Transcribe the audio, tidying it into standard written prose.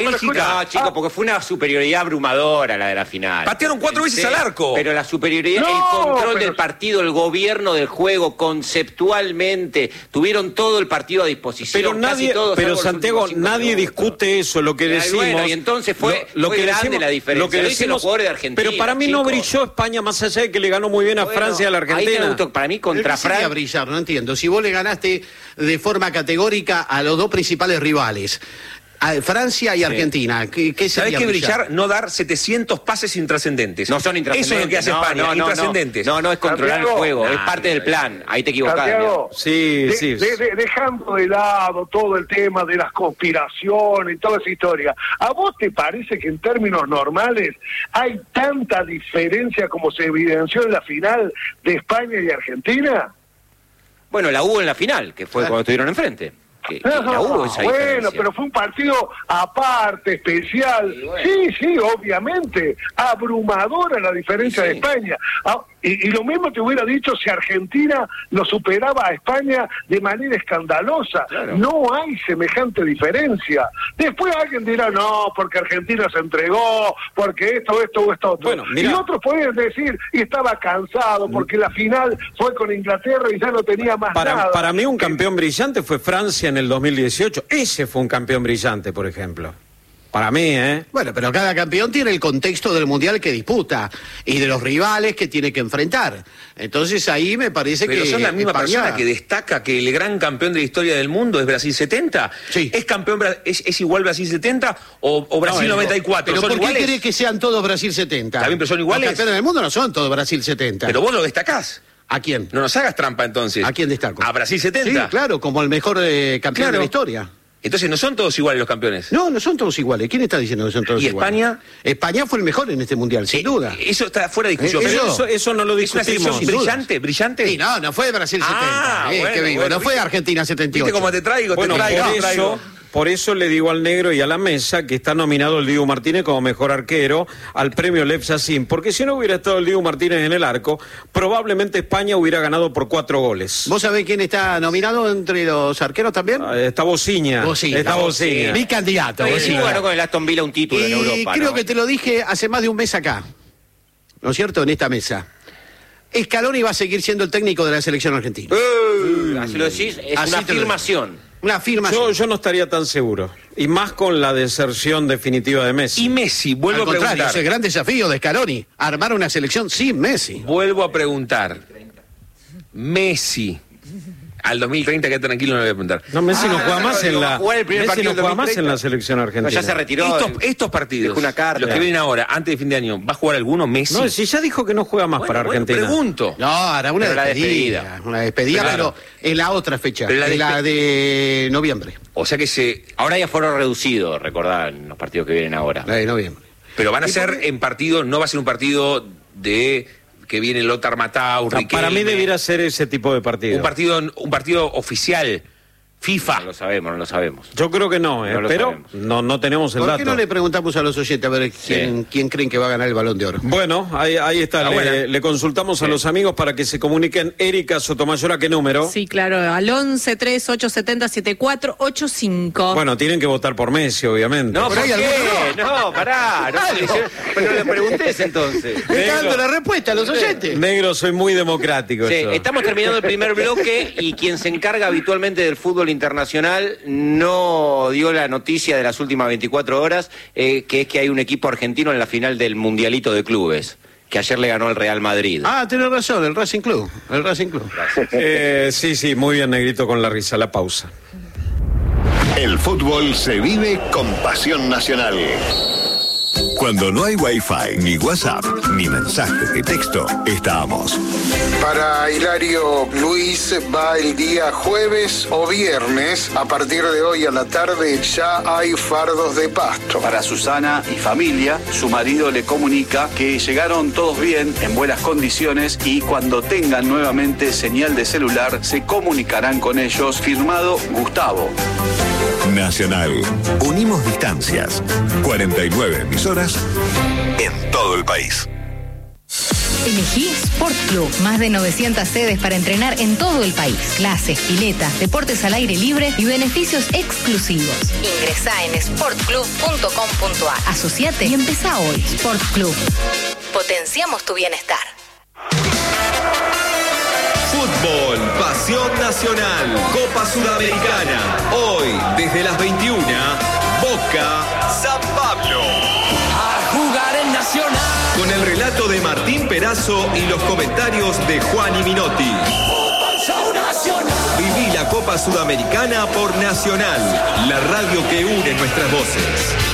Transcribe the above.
No, chicos, porque fue una superioridad abrumadora la de la final. Patearon 4 veces al arco. Pero la superioridad, el control del partido, el gobierno del juego, conceptualmente, tuvieron todo el partido a disposición. Pero nadie, pero Santiago, nadie discute eso, lo que decimos. Bueno, y entonces fue grande decimos, la diferencia. Lo que decimos, los jugadores de Argentina. Pero para mí no brilló España, más allá de que le ganó muy bien a Francia y a la Argentina. Para mí contra Francia. Brillar, no entiendo. Si vos le ganaste de forma categórica a los dos principales rivales, a Francia y Argentina, ¿qué ¿sabés qué brillar? No dar 700 pases intrascendentes. No son intrascendentes. Eso es lo que hace España, intrascendentes. No, es controlar Santiago, el juego, es parte del plan. Ahí te equivocás. Sí. Dejando de lado todo el tema de las conspiraciones y toda esa historia, ¿a vos te parece que en términos normales hay tanta diferencia como se evidenció en la final de España y Argentina? Bueno, la hubo en la final, que fue cuando estuvieron enfrente. Bueno, pero fue un partido aparte, especial. Sí, obviamente. Abrumadora la diferencia de España. Y lo mismo te hubiera dicho si Argentina lo superaba a España de manera escandalosa. Claro. No hay semejante diferencia. Después alguien dirá, no, porque Argentina se entregó, porque esto o esto otro. Bueno, y otros pueden decir, y estaba cansado, porque la final fue con Inglaterra y ya no tenía más nada. Para mí un campeón brillante fue Francia en el 2018. Ese fue un campeón brillante, por ejemplo. Para mí, ¿eh? Bueno, pero cada campeón tiene el contexto del mundial que disputa y de los rivales que tiene que enfrentar. Entonces ahí me parece pero que... ¿son la misma persona que destaca que el gran campeón de la historia del mundo es Brasil 70? Sí. ¿Es campeón, es igual Brasil 70 o Brasil 94? ¿Pero por iguales? qué querés que sean todos Brasil 70? Está bien, pero son iguales. Los campeones del mundo no son todos Brasil 70. Pero vos lo destacás. ¿A quién? No nos hagas trampa entonces. ¿A quién destaco? ¿A Brasil 70? Sí, claro, como el mejor campeón de la historia. Entonces no son todos iguales los campeones. No son todos iguales. ¿Quién está diciendo que son todos iguales? ¿Y España? España fue el mejor en este mundial, sin duda. Eso está fuera de discusión. Eso no lo discutimos. ¿Es una selección brillante? Sí, no fue Brasil 70. Bueno, no fue Argentina 78. ¿Viste cómo te traigo? Por eso le digo al negro y a la mesa que está nominado el Dibu Martínez como mejor arquero al premio Lev Yassin, porque si no hubiera estado el Dibu Martínez en el arco, probablemente España hubiera ganado por 4 goles. ¿Vos sabés quién está nominado entre los arqueros también? Está Bociña. Está Bociña. Mi candidato. Bociña ganó con el Aston Villa un título en Europa. Creo que te lo dije hace más de un mes acá, ¿no es cierto? En esta mesa. Scaloni va a seguir siendo el técnico de la selección argentina. Así lo decís, es una afirmación. Una afirmación. Yo no estaría tan seguro. Y más con la deserción definitiva de Messi. Y Messi, vuelvo a preguntar. Es el gran desafío de Scaloni, armar una selección sin Messi. Vuelvo a preguntar. Messi, al 2030, que tranquilo, no le voy a preguntar. No, Messi no juega más en la Messi no juega más en la selección argentina. No, ya se retiró. Estos partidos, una carta. los que vienen ahora, antes de fin de año, ¿va a jugar alguno Messi? No, si ya dijo que no juega más para Argentina. Pregunto. No, hará una despedida. Una despedida, pero en la otra fecha, en la de noviembre. O sea que ahora ya fueron reducidos, recordad, en los partidos que vienen ahora. La de noviembre. Pero van a ser en partido, no va a ser un partido de que viene Lothar Matthaus, Riquelme. Para mí debiera ser ese tipo de partido. Un partido oficial, FIFA. No lo sabemos. Yo creo que no, pero no tenemos el dato. ¿Por qué no le preguntamos a los oyentes a ver quién creen que va a ganar el Balón de Oro? Bueno, ahí está. Le consultamos a los amigos para que se comuniquen. Erika Sotomayor, ¿a qué número? Sí, claro, al 11-3870-7485. Bueno, tienen que votar por Messi, obviamente. No, ¿por qué? No, pará. Pero le preguntés entonces. Me está dando la respuesta a los oyentes. Negro, soy muy democrático. Sí, estamos terminando el primer bloque y quien se encarga habitualmente del fútbol internacional no dio la noticia de las últimas 24 horas, que es que hay un equipo argentino en la final del Mundialito de Clubes, que ayer le ganó el Real Madrid. Tenés razón, el Racing Club. Sí, muy bien, Negrito, con la risa. La pausa. El fútbol se vive con pasión nacional. Cuando no hay Wi-Fi, ni WhatsApp, ni mensajes de texto, estamos. Para Hilario Luis va el día jueves o viernes. A partir de hoy a la tarde ya hay fardos de pasto. Para Susana y familia, su marido le comunica que llegaron todos bien, en buenas condiciones, y cuando tengan nuevamente señal de celular se comunicarán con ellos. Firmado Gustavo. Nacional. Unimos distancias. 49 emisoras en todo el país. Elegí Sport Club. Más de 900 sedes para entrenar en todo el país. Clases, piletas, deportes al aire libre y beneficios exclusivos. Ingresá en sportclub.com.ar. Asociate y empezá hoy. Sport Club. Potenciamos tu bienestar. Fútbol, pasión nacional, Copa Sudamericana. Hoy, desde las 21, Boca, San Pablo. A jugar en Nacional. Con el relato de Martín Perazo y los comentarios de Juan y Minotti. Fútbol Show Nacional. Viví la Copa Sudamericana por Nacional, la radio que une nuestras voces.